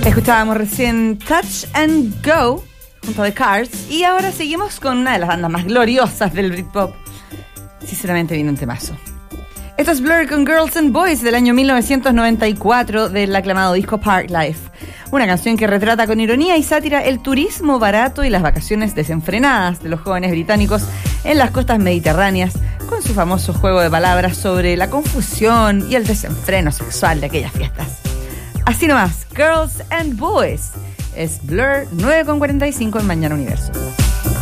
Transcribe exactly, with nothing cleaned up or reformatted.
Escuchábamos recién Touch and Go junto a The Cars y ahora seguimos con una de las bandas más gloriosas del Britpop. Sinceramente viene un temazo. Esto es Blur con Girls and Boys del año mil novecientos noventa y cuatro del aclamado disco Park Life. Una canción que retrata con ironía y sátira el turismo barato y las vacaciones desenfrenadas de los jóvenes británicos en las costas mediterráneas, con su famoso juego de palabras sobre la confusión y el desenfreno sexual de aquellas fiestas. Así nomás, Girls and Boys. Es Blur, nueve con cuarenta y cinco en Mañana Universo.